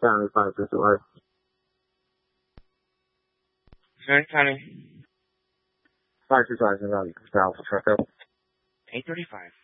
County 558. Sharon County. 525, Alpha Truck. 835.